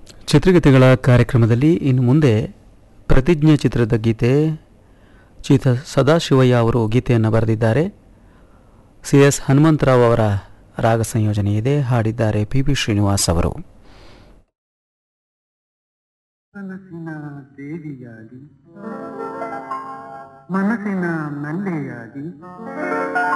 ಚಿತ್ರಗೀತೆಗಳ ಕಾರ್ಯಕ್ರಮದಲ್ಲಿ ಇನ್ನು ಮುಂದೆ ಪ್ರತಿಜ್ಞೆ ಚಿತ್ರದ ಗೀತೆ ಸದಾಶಿವಯ್ಯ ಅವರು ಗೀತೆಯನ್ನು ಬರೆದಿದ್ದಾರೆ. ಸಿ ಎಸ್ ಹನುಮಂತರಾವ್ ಅವರ ರಾಗ ಸಂಯೋಜನೆ ಇದೆ. ಹಾಡಿದ್ದಾರೆ ಪಿ ಬಿ ಶ್ರೀನಿವಾಸ್ ಅವರು. ಮನಸ್ಸಿನ ದೇವಿಯಾಗಿ ಮನಸ್ಸಿನ ಮಲ್ಲೆಯಾಗಿ